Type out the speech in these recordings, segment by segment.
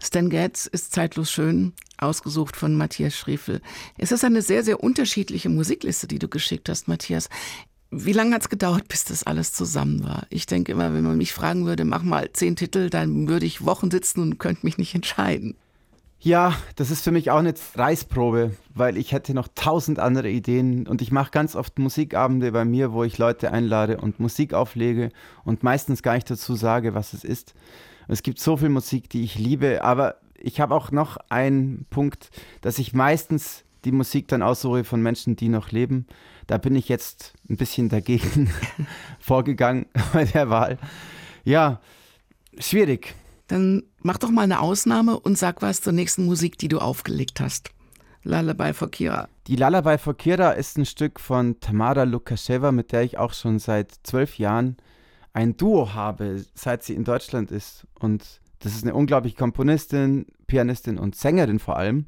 Stan Getz ist zeitlos schön, ausgesucht von Matthias Schriefel. Es ist eine sehr, sehr unterschiedliche Musikliste, die du geschickt hast, Matthias. Wie lange hat es gedauert, bis das alles zusammen war? Ich denke immer, wenn man mich fragen würde, mach mal 10 Titel, dann würde ich Wochen sitzen und könnte mich nicht entscheiden. Ja, das ist für mich auch eine Reisprobe, weil ich hätte noch 1000 andere Ideen und ich mache ganz oft Musikabende bei mir, wo ich Leute einlade und Musik auflege und meistens gar nicht dazu sage, was es ist. Es gibt so viel Musik, die ich liebe, aber ich habe auch noch einen Punkt, dass ich meistens die Musik dann aussuche von Menschen, die noch leben. Da bin ich jetzt ein bisschen dagegen vorgegangen bei der Wahl. Ja, schwierig. Dann mach doch mal eine Ausnahme und sag was zur nächsten Musik, die du aufgelegt hast. Lullaby for Kira. Die Lullaby for Kira ist ein Stück von Tamara Lukasheva, mit der ich auch schon seit 12 Jahren ein Duo habe, seit sie in Deutschland ist. Und das ist eine unglaubliche Komponistin, Pianistin und Sängerin vor allem.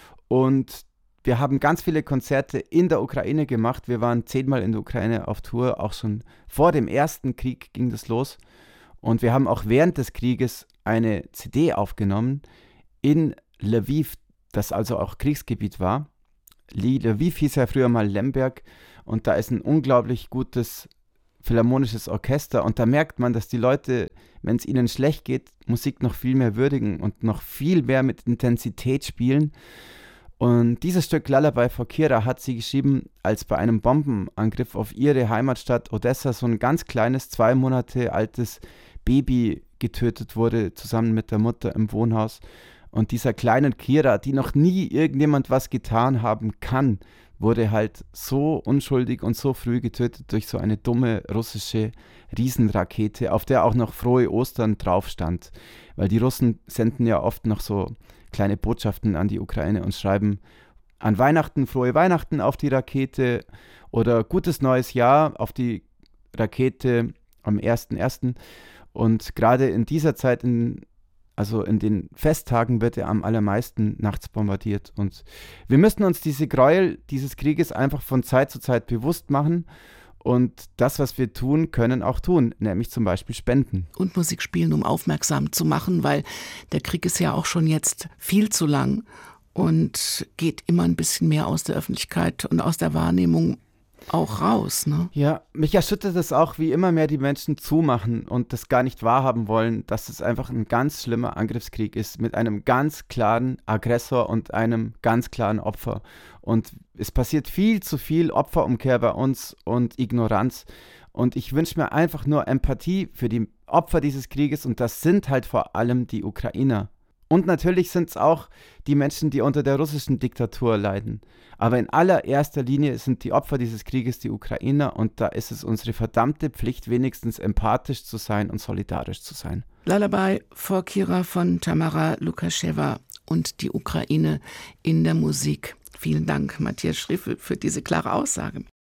Und wir haben ganz viele Konzerte in der Ukraine gemacht. Wir waren 10-mal in der Ukraine auf Tour, auch schon vor dem ersten Krieg ging das los. Und wir haben auch während des Krieges eine CD aufgenommen in Lviv, das also auch Kriegsgebiet war. Lviv hieß ja früher mal Lemberg und da ist ein unglaublich gutes philharmonisches Orchester und da merkt man, dass die Leute, wenn es ihnen schlecht geht, Musik noch viel mehr würdigen und noch viel mehr mit Intensität spielen. Und dieses Stück Lullaby for Kira hat sie geschrieben, als bei einem Bombenangriff auf ihre Heimatstadt Odessa so ein ganz kleines, 2 Monate altes Baby getötet wurde, zusammen mit der Mutter im Wohnhaus. Und dieser kleinen Kira, die noch nie irgendjemand was getan haben kann, wurde halt so unschuldig und so früh getötet durch so eine dumme russische Riesenrakete, auf der auch noch Frohe Ostern drauf stand. Weil die Russen senden ja oft noch so kleine Botschaften an die Ukraine und schreiben an Weihnachten Frohe Weihnachten auf die Rakete oder Gutes neues Jahr auf die Rakete am 1.1. Und gerade in dieser Zeit, also in den Festtagen, wird er am allermeisten nachts bombardiert. Und wir müssen uns diese Gräuel dieses Krieges einfach von Zeit zu Zeit bewusst machen. Und das, was wir tun, können auch tun, nämlich zum Beispiel spenden. Und Musik spielen, um aufmerksam zu machen, weil der Krieg ist ja auch schon jetzt viel zu lang und geht immer ein bisschen mehr aus der Öffentlichkeit und aus der Wahrnehmung auch raus, ne? Ja, mich erschüttert es auch, wie immer mehr die Menschen zumachen und das gar nicht wahrhaben wollen, dass es einfach ein ganz schlimmer Angriffskrieg ist mit einem ganz klaren Aggressor und einem ganz klaren Opfer. Und es passiert viel zu viel Opferumkehr bei uns und Ignoranz. Und ich wünsche mir einfach nur Empathie für die Opfer dieses Krieges und das sind halt vor allem die Ukrainer. Und natürlich sind es auch die Menschen, die unter der russischen Diktatur leiden. Aber in allererster Linie sind die Opfer dieses Krieges die Ukrainer und da ist es unsere verdammte Pflicht, wenigstens empathisch zu sein und solidarisch zu sein. Lullaby for Kira von Tamara Lukasheva und die Ukraine in der Musik. Vielen Dank, Matthias Schriefel, für diese klare Aussage.